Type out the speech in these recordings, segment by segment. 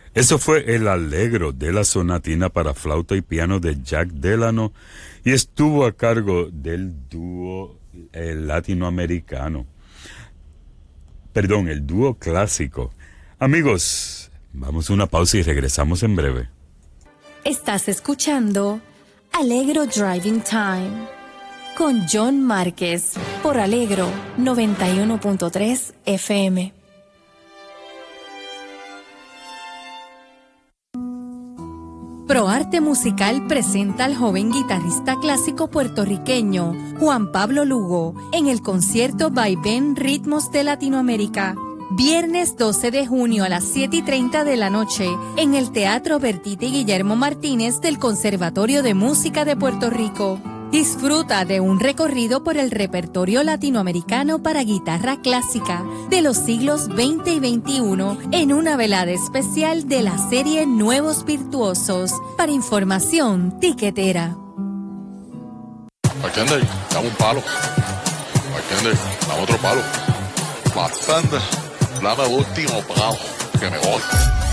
Eso fue el Allegro de la sonatina para flauta y piano de Jack Delano y estuvo a cargo del dúo latinoamericano. Perdón, el dúo clásico. Amigos, vamos a una pausa y regresamos en breve. Estás escuchando Allegro Driving Time con John Márquez por Allegro 91.3 FM. ProArte Musical presenta al joven guitarrista clásico puertorriqueño Juan Pablo Lugo en el concierto Vaivén Ritmos de Latinoamérica. Viernes 12 de junio a las 7:30 de la noche en el Teatro Bertiti Guillermo Martínez del Conservatorio de Música de Puerto Rico. Disfruta de un recorrido por el repertorio latinoamericano para guitarra clásica de los siglos XX y XXI en una velada especial de la serie Nuevos Virtuosos. Para información, tiquetera. Bartender, dame un palo. Bartender, dame otro palo. Bartender, dame el último palo, que me voy.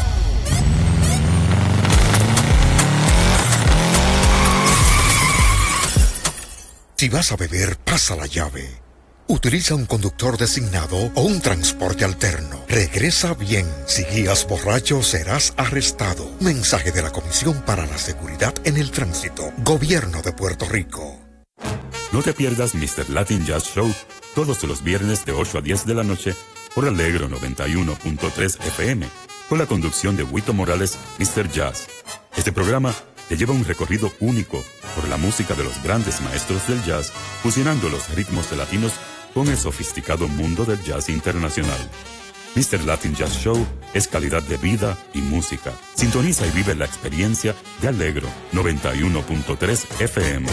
Si vas a beber, pasa la llave. Utiliza un conductor designado o un transporte alterno. Regresa bien. Si guías borracho, serás arrestado. Mensaje de la Comisión para la Seguridad en el Tránsito. Gobierno de Puerto Rico. No te pierdas Mr. Latin Jazz Show todos los viernes de 8 a 10 de la noche por Allegro 91.3 FM con la conducción de Huito Morales, Mr. Jazz. Este programa te lleva un recorrido único por la música de los grandes maestros del jazz, fusionando los ritmos latinos con el sofisticado mundo del jazz internacional. Mr. Latin Jazz Show es calidad de vida y música. Sintoniza y vive la experiencia de Allegro 91.3 FM.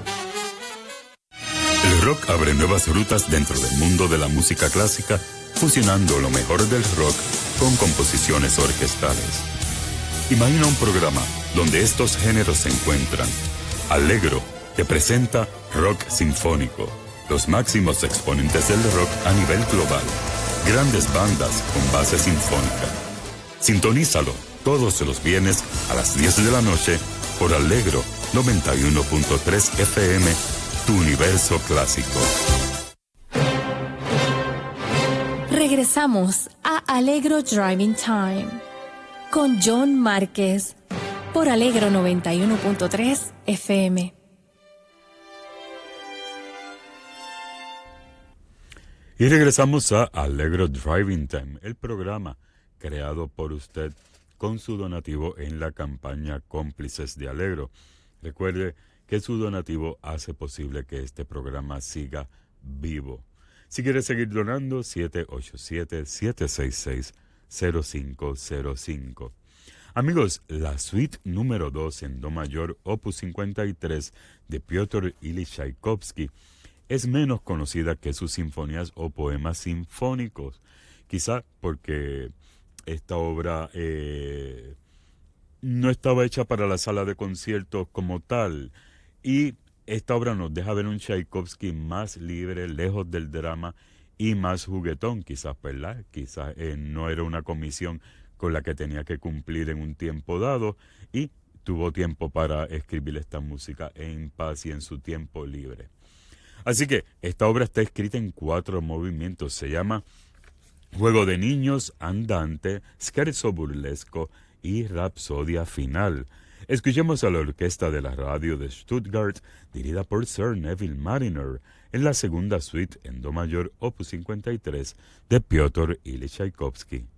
El rock abre nuevas rutas dentro del mundo de la música clásica, fusionando lo mejor del rock con composiciones orquestales. Imagina un programa donde estos géneros se encuentran. Allegro te presenta Rock Sinfónico, los máximos exponentes del rock a nivel global, grandes bandas con base sinfónica. Sintonízalo todos los viernes a las 10 de la noche por Allegro 91.3 FM, tu universo clásico. Regresamos a Allegro Driving Time con John Márquez por Allegro 91.3 FM. Y regresamos a Allegro Driving Time, el programa creado por usted con su donativo en la campaña Cómplices de Allegro. Recuerde que su donativo hace posible que este programa siga vivo. Si quiere seguir donando, 787-766-0505. Amigos, la suite número 2 en do mayor, opus 53 de Piotr Ilyich Tchaikovsky es menos conocida que sus sinfonías o poemas sinfónicos, quizá porque esta obra no estaba hecha para la sala de conciertos como tal, y esta obra nos deja ver un Tchaikovsky más libre, lejos del drama y más juguetón, quizás, ¿verdad? Quizás no era una comisión con la que tenía que cumplir en un tiempo dado y tuvo tiempo para escribir esta música en paz y en su tiempo libre. Así que esta obra está escrita en 4 movimientos. Se llama Juego de Niños, Andante, Scherzo Burlesco y Rapsodia Final. Escuchemos a la orquesta de la radio de Stuttgart, dirigida por Sir Neville Marriner, en la segunda suite en do mayor, opus 53 de Piotr Ilyich Tchaikovsky.